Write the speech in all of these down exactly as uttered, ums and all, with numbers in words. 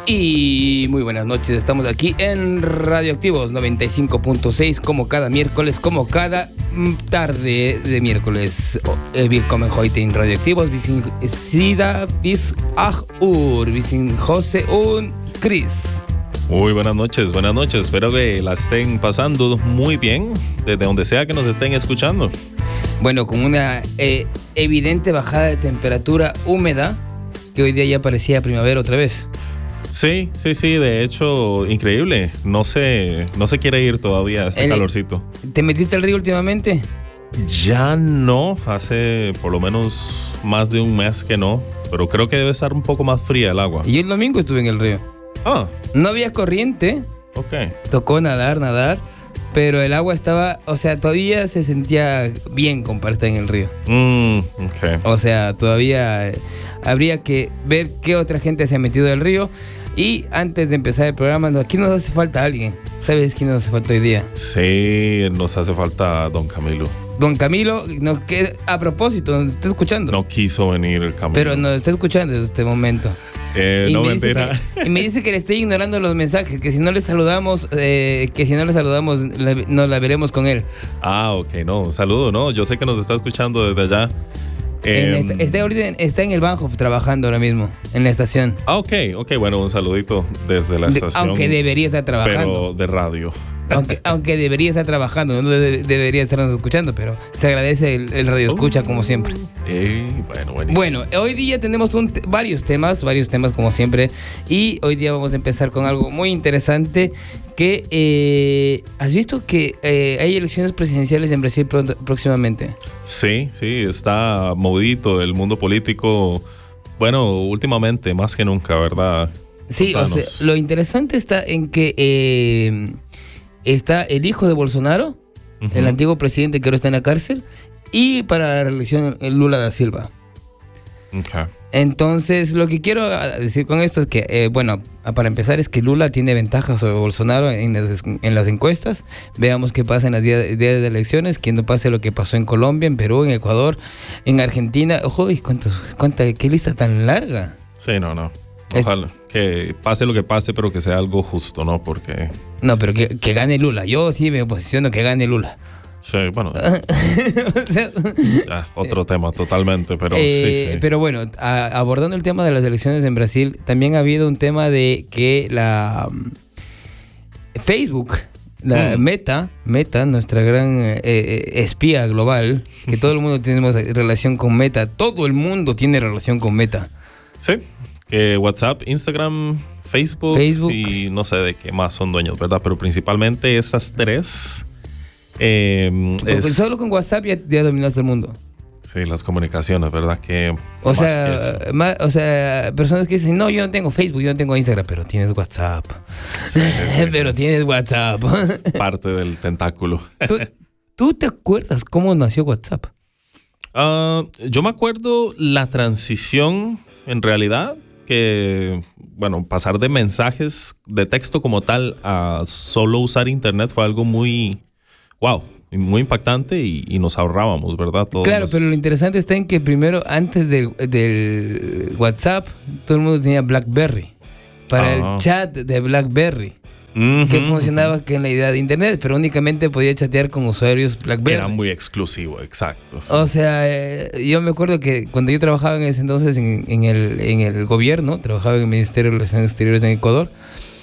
Y muy buenas noches, estamos aquí en Radioactivos noventa y cinco punto seis como cada miércoles, como cada tarde de miércoles. Willkommen heute in Radioactivos, wir sind Sida bis acht Uhr, wir sind José und Chris. Muy buenas noches, buenas noches, espero que la estén pasando muy bien desde donde sea que nos estén escuchando. Bueno, con una eh, evidente bajada de temperatura húmeda, que hoy día ya parecía primavera otra vez. Sí, sí, sí, de hecho, increíble. No se, no se quiere ir todavía este El, calorcito. ¿Te metiste al río últimamente? Ya no, hace por lo menos más de un mes que no, pero creo que debe estar un poco más fría el agua. Y el domingo estuve en el río. Ah. No había corriente. Ok. Tocó nadar, nadar, pero el agua estaba, o sea, todavía se sentía bien compartida en el río. Mm, ok. O sea, todavía habría que ver qué otra gente se ha metido al río. Y antes de empezar el programa, aquí nos hace falta alguien. ¿Sabes quién nos hace falta hoy día? Sí, nos hace falta Don Camilo. Don Camilo, no, que, a propósito, nos está escuchando. No quiso venir Camilo. Pero nos está escuchando desde este momento. Eh, y no, me mentira. Que, y me dice que le estoy ignorando los mensajes, que si no le saludamos, eh, que si no le saludamos, la, nos la veremos con él. Ah, ok, no, un saludo, ¿no? Yo sé que nos está escuchando desde allá. En esta, está, ahorita, está en el Bahnhof trabajando ahora mismo, en la estación. Ah, ok, ok, bueno, un saludito desde la estación. De, aunque debería estar trabajando. Pero de radio. Aunque, aunque debería estar trabajando, no de, debería estarnos escuchando, pero se agradece el, el radio escucha uh, como siempre. Eh, bueno, buenísimo. Bueno, hoy día tenemos un, varios temas, varios temas como siempre, y hoy día vamos a empezar con algo muy interesante que eh, ¿has visto que eh, hay elecciones presidenciales en Brasil pronto, próximamente? Sí, sí, está movidito el mundo político, bueno, últimamente más que nunca, ¿verdad? Sí, Contanos. O sea, lo interesante está en que eh, está el hijo de Bolsonaro, uh-huh. el antiguo presidente que ahora está en la cárcel, y para la reelección Lula da Silva. Okay. Entonces, lo que quiero decir con esto es que, eh, bueno, para empezar es que Lula tiene ventajas sobre Bolsonaro en las, en las encuestas. Veamos qué pasa en los días, días de elecciones, que no pase lo que pasó en Colombia, en Perú, en Ecuador, en Argentina. Ojo, ¿cuántos, cuánta, qué lista tan larga? Sí, no, no. Ojalá es, que pase lo que pase, pero que sea algo justo, ¿no? Porque... No, pero que, que gane Lula. Yo sí me posiciono que gane Lula. Sí, bueno. ya, otro tema totalmente, pero eh, sí, sí. Pero bueno, a, abordando el tema de las elecciones en Brasil, también ha habido un tema de que la um, Facebook, la mm. Meta, Meta, nuestra gran eh, espía global, que todo el mundo tiene relación con Meta, todo el mundo tiene relación con Meta. Sí, que WhatsApp, Instagram, Facebook, Facebook y no sé de qué más son dueños, ¿verdad? Pero principalmente esas tres... Eh, es, solo con WhatsApp ya, ya dominaste el mundo. Sí, las comunicaciones, ¿verdad? Que o sea, más, o sea, personas que dicen, no, yo no tengo Facebook, yo no tengo Instagram, pero tienes WhatsApp. Sí, sí, sí. Pero tienes WhatsApp. Es parte del tentáculo. ¿Tú, ¿Tú te acuerdas cómo nació WhatsApp? Uh, yo me acuerdo la transición, en realidad, que, bueno, pasar de mensajes de texto como tal a solo usar internet fue algo muy... Wow, muy impactante y, y nos ahorrábamos, ¿verdad? Todos claro, los... pero lo interesante está en que primero, antes del, del WhatsApp, todo el mundo tenía BlackBerry. Para ah. el chat de BlackBerry. Uh-huh, que funcionaba uh-huh. que en la idea de internet, pero únicamente podía chatear con usuarios BlackBerry. Era muy exclusivo, exacto. Sí. O sea, eh, yo me acuerdo que cuando yo trabajaba en ese entonces en, en, el, en el gobierno, trabajaba en el Ministerio de Relaciones Exteriores en Ecuador,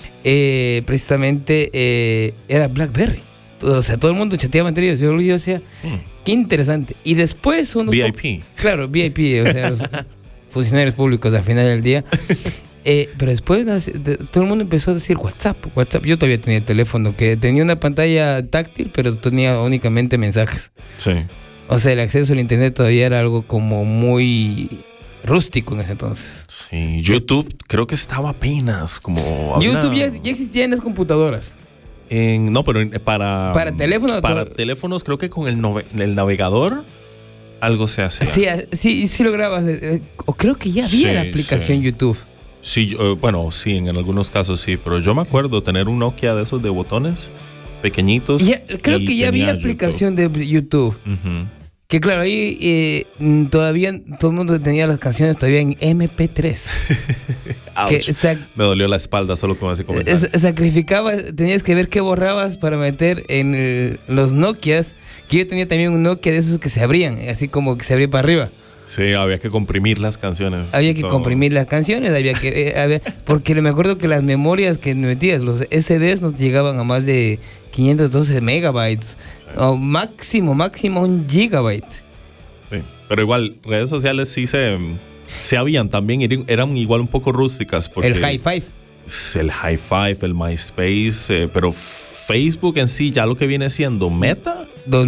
eh, precisamente eh, era BlackBerry. O sea, todo el mundo chateaba entre ellos. Yo, yo decía, mm. qué interesante. Y después unos... V I P. Po- claro, V I P, o sea, los funcionarios públicos al final del día. Eh, pero después de, todo el mundo empezó a decir WhatsApp, WhatsApp. Yo todavía tenía el teléfono que tenía una pantalla táctil, pero tenía únicamente mensajes. Sí. O sea, el acceso al internet todavía era algo como muy rústico en ese entonces. Sí, YouTube creo que estaba apenas como... YouTube ya, ya existía en las computadoras. En, no, pero en, para... Para teléfonos. Para todo. Teléfonos creo que con el, nove, el navegador algo se hacía. Sí, sí, sí lo grabas. O creo que ya había sí, la aplicación sí. YouTube. Sí, uh, bueno, sí, en algunos casos sí, pero yo me acuerdo tener un Nokia de esos de botones pequeñitos. Ya, creo que ya había YouTube. Aplicación de YouTube. Uh-huh. Que claro, ahí eh, todavía todo el mundo tenía las canciones todavía en eme pe tres. que sac- Me dolió la espalda solo con ese comentario. Sacrificabas, tenías que ver qué borrabas para meter en el, los Nokias. Que yo tenía también un Nokia de esos que se abrían, así como que se abría para arriba. Sí, había que comprimir las canciones. Había que todo. comprimir las canciones, había que eh, había, porque me acuerdo que las memorias que metías, los ese des no llegaban a más de quinientos doce megabytes. Sí. O máximo, máximo un gigabyte. Sí, pero igual, redes sociales sí se, se habían también, eran igual un poco rústicas. Porque el High Five. El High Five, el MySpace, eh, pero Facebook en sí, ya lo que viene siendo Meta. dos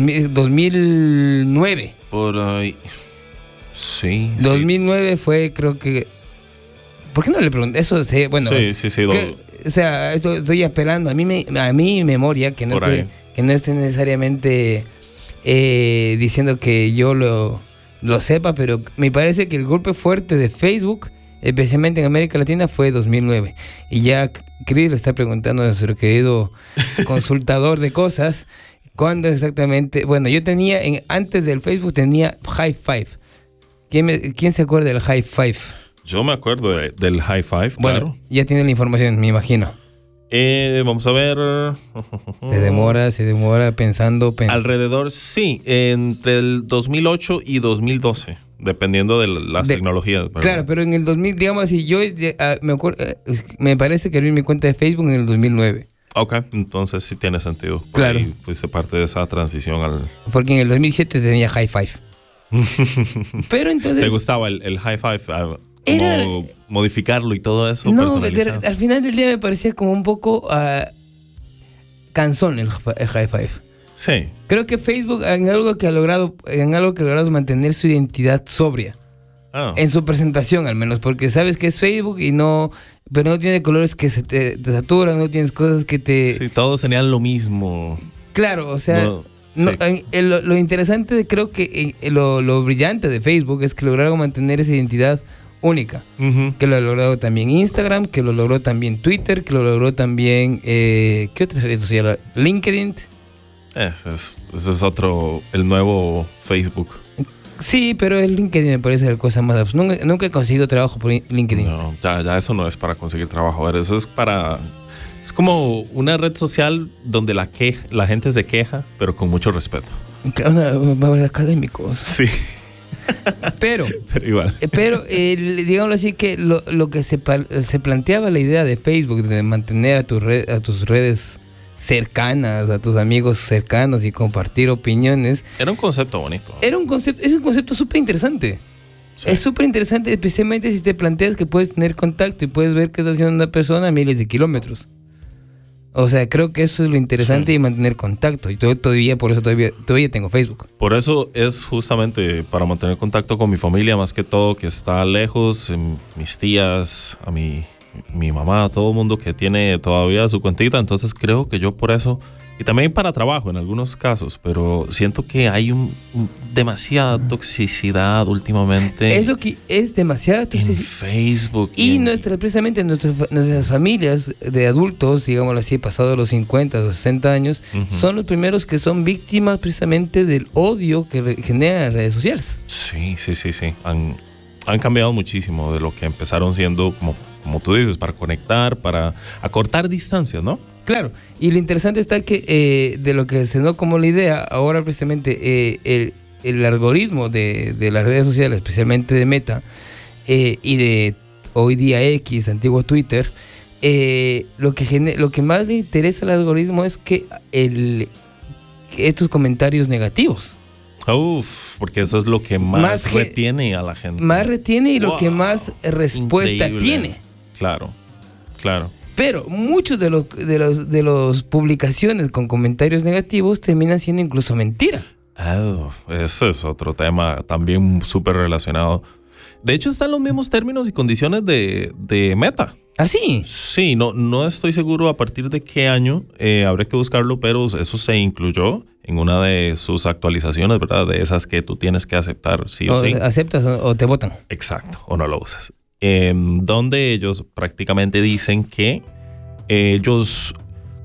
mil nueve. Por ahí. Sí. dos mil nueve sí. Fue, creo que. ¿Por qué no le pregunté? Eso sí, bueno. Sí, sí, sí. Que, o sea, estoy, estoy apelando a mí, me, a mi memoria, que no, estoy, que no estoy necesariamente eh, diciendo que yo lo, lo sepa, pero me parece que el golpe fuerte de Facebook, especialmente en América Latina, fue dos mil nueve. Y ya Chris le está preguntando a nuestro querido consultador de cosas, ¿cuándo exactamente? Bueno, yo tenía, en, antes del Facebook tenía High Five. ¿Quién, me, ¿Quién se acuerda del High Five? Yo me acuerdo de, del High Five, bueno, claro. Ya tiene la información, me imagino. Eh, vamos a ver. Se demora, se demora pensando, pensando. Alrededor, sí, entre el dos mil ocho y dos mil doce, dependiendo de las de, tecnologías. ¿Verdad? Claro, pero en el dos mil, digamos así, yo uh, me, acuerdo, uh, me parece que abrí mi cuenta de Facebook en el dos mil nueve. Ok, entonces sí tiene sentido. Por claro. Ahí fuiste parte de esa transición al... Porque en el dos mil siete tenía High Five. Pero entonces... ¿Te gustaba el, el High Five? Uh, Era, modificarlo y todo eso. No, de, al final del día me parecía como un poco uh, cansón el, el High Five. Sí. Creo que Facebook en algo que ha logrado, en algo que ha logrado es mantener su identidad sobria. Oh. En su presentación al menos, porque sabes que es Facebook y no, pero no tiene colores que se te, te saturan, no tienes cosas que te... Sí, todos tenían lo mismo. Claro, o sea... No. No, sí. en, en lo, lo interesante, creo que en, lo, lo brillante de Facebook es que lograron mantener esa identidad única. Uh-huh. Que lo ha logrado también Instagram, que lo logró también Twitter, que lo logró también... Eh, ¿Qué otra red social? LinkedIn. Ese es, ese es otro, el nuevo Facebook. Sí, pero el LinkedIn me parece la cosa más... Nunca, nunca he conseguido trabajo por LinkedIn. No, ya, ya eso no es para conseguir trabajo. A ver, eso es para... Es como una red social donde la, queja, la gente se queja, pero con mucho respeto. Una académicos. Sí. Pero, pero igual. Pero, eh, digámoslo así, que lo, lo que se, se planteaba la idea de Facebook, de mantener a, tu red, a tus redes cercanas, a tus amigos cercanos y compartir opiniones. Era un concepto bonito. Era un concepto, es un concepto súper interesante. Sí. Es súper interesante, especialmente si te planteas que puedes tener contacto y puedes ver qué está haciendo una persona a miles de kilómetros. O sea, creo que eso es lo interesante, sí, de mantener contacto. Y todo, todavía, por eso todavía, todavía tengo Facebook. Por eso es justamente para mantener contacto con mi familia, más que todo, que está lejos, mis tías, a mi, mi mamá, todo el mundo que tiene todavía su cuentita. Entonces creo que yo por eso, y también para trabajo en algunos casos, pero siento que hay un, un demasiada toxicidad últimamente. Es lo que es demasiada toxicidad. En Facebook. Y, y en, nuestra, precisamente nuestras, nuestras familias de adultos, digámoslo así, pasados los cincuenta o sesenta años, uh-huh, son los primeros que son víctimas precisamente del odio que re, generan las redes sociales. Sí, sí, sí, sí. Han, han cambiado muchísimo de lo que empezaron siendo, como, como tú dices, para conectar, para acortar distancias, ¿no? Claro, y lo interesante está que eh, de lo que se dio como la idea, ahora precisamente eh, el, el algoritmo de, de las redes sociales, especialmente de Meta, eh, y de hoy día X, antiguo Twitter, eh, lo, que gener, lo que más le interesa al algoritmo es que, el, que estos comentarios negativos. Uf, porque eso es lo que más, más retiene a la gente. Más retiene y wow, lo que más respuesta increíble. Tiene. Claro, claro. Pero muchos de los de los de las publicaciones con comentarios negativos terminan siendo incluso mentira. Oh, eso es otro tema también súper relacionado. De hecho, están los mismos términos y condiciones de, de Meta. ¿Ah, sí? Sí, no, no estoy seguro a partir de qué año, eh, habría que buscarlo, pero eso se incluyó en una de sus actualizaciones, ¿verdad? De esas que tú tienes que aceptar, sí o, o sí. ¿Aceptas o, o te votan? Exacto, o no lo usas. Eh, donde ellos prácticamente dicen que ellos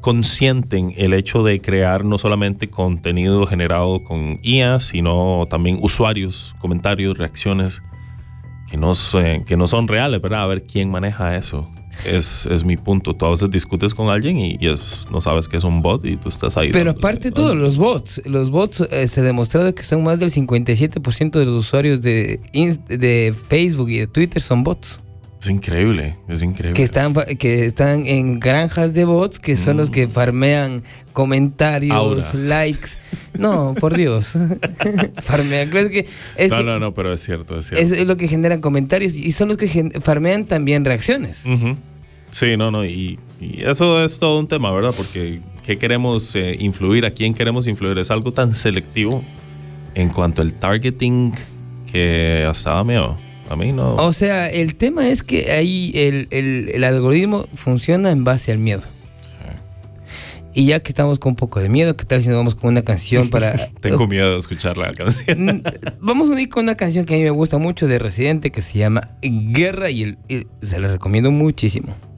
consienten el hecho de crear no solamente contenido generado con I A, sino también usuarios, comentarios, reacciones que no, que no son reales, ¿verdad? A ver quién maneja eso. Es, es mi punto. Tú a veces discutes con alguien y, y es, no sabes que es un bot y tú estás ahí. Pero aparte de todo, los bots, los bots eh, se ha demostrado que son más del cincuenta y siete por ciento de los usuarios de, de Facebook y de Twitter son bots. Es increíble, es increíble. Que están, que están en granjas de bots, que son mm. los que farmean comentarios, Ahora. likes. No, por Dios. farmean. Creo que es no, que no, no, pero es cierto, es cierto. Es, es lo que generan comentarios y son los que gen- farmean también reacciones. Uh-huh. Sí, no, no, y, y eso es todo un tema, ¿verdad? Porque ¿qué queremos eh, influir? ¿A quién queremos influir? Es algo tan selectivo en cuanto al targeting que hasta da miedo. A mí no. O sea, el tema es que ahí el, el, el algoritmo funciona en base al miedo. Sí. Y ya que estamos con un poco de miedo, ¿qué tal si nos vamos con una canción para... Tengo miedo de escuchar la canción. Vamos a ir con una canción que a mí me gusta mucho de Residente que se llama Guerra y, el, y se la recomiendo muchísimo.